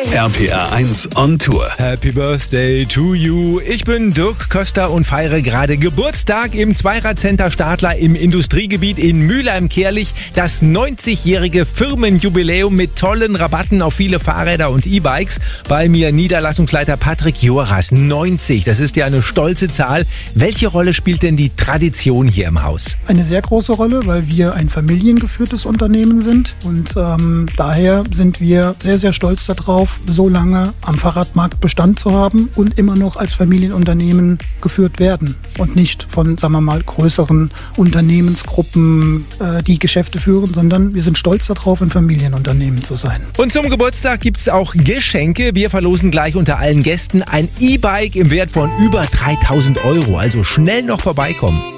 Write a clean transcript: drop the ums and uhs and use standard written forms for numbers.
RPR 1 on Tour. Happy Birthday to you. Ich bin Dirk Köster und feiere gerade Geburtstag im Zweirad-Center Stadler im Industriegebiet in Mülheim-Kärlich. Das 90-jährige Firmenjubiläum mit tollen Rabatten auf viele Fahrräder und E-Bikes. Bei mir Niederlassungsleiter Patrick Joras. 90, das ist ja eine stolze Zahl. Welche Rolle spielt denn die Tradition hier im Haus? Eine sehr große Rolle, weil wir ein familiengeführtes Unternehmen sind. Und daher sind wir sehr, sehr stolz darauf, so lange am Fahrradmarkt Bestand zu haben und immer noch als Familienunternehmen geführt werden und nicht von, sagen wir mal, größeren Unternehmensgruppen, die Geschäfte führen, sondern wir sind stolz darauf, ein Familienunternehmen zu sein. Und zum Geburtstag gibt es auch Geschenke. Wir verlosen gleich unter allen Gästen ein E-Bike im Wert von über 3.000 €. Also schnell noch vorbeikommen.